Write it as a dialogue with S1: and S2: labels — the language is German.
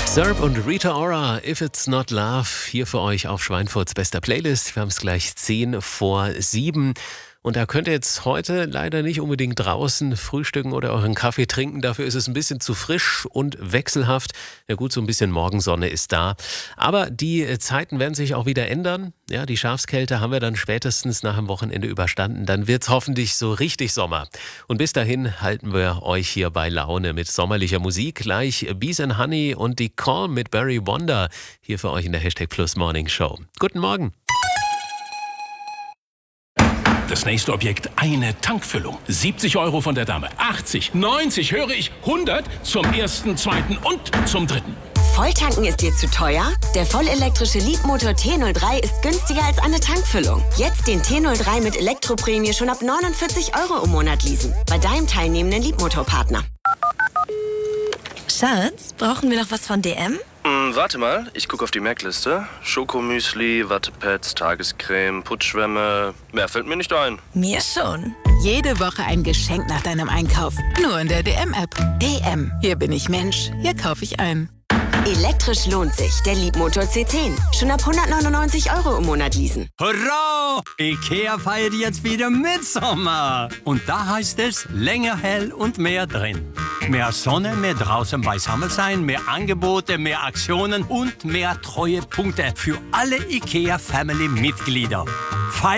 S1: Serb und Rita Ora, If It's Not Love, hier für euch auf Schweinfurts bester Playlist. Wir haben es gleich 6:50. Und da könnt ihr jetzt heute leider nicht unbedingt draußen frühstücken oder euren Kaffee trinken. Dafür ist es ein bisschen zu frisch und wechselhaft. Ja gut, so ein bisschen Morgensonne ist da. Aber die Zeiten werden sich auch wieder ändern. Ja, die Schafskälte haben wir dann spätestens nach dem Wochenende überstanden. Dann wird es hoffentlich so richtig Sommer. Und bis dahin halten wir euch hier bei Laune mit sommerlicher Musik. Gleich Bees and Honey und die Calm mit Barry Wonder hier für euch in der Hashtag Plus Morning Show. Guten Morgen.
S2: Das nächste Objekt, eine Tankfüllung. 70 € von der Dame, 80, 90, höre ich, 100 zum ersten, zweiten und zum dritten.
S3: Volltanken ist dir zu teuer? Der vollelektrische Leapmotor T03 ist günstiger als eine Tankfüllung. Jetzt den T03 mit Elektroprämie schon ab 49 € im Monat leasen. Bei deinem teilnehmenden Leapmotor-Partner.
S4: Schatz, brauchen wir noch was von DM?
S5: Warte mal, ich gucke auf die Merkliste. Schokomüsli, Wattepads, Tagescreme, Putzschwämme. Mehr fällt mir nicht ein.
S4: Mir schon.
S6: Jede Woche ein Geschenk nach deinem Einkauf. Nur in der DM-App. DM. Hier bin ich Mensch. Hier kaufe ich ein.
S3: Elektrisch lohnt sich. Der Leapmotor C10. Schon ab 199 € im Monat leasen.
S7: Hurra! IKEA feiert jetzt wieder Mitsommer. Und da heißt es, länger hell und mehr drin. Mehr Sonne, mehr draußen beisammen sein, mehr Angebote, mehr Aktionen und mehr Treuepunkte für alle IKEA-Family-Mitglieder.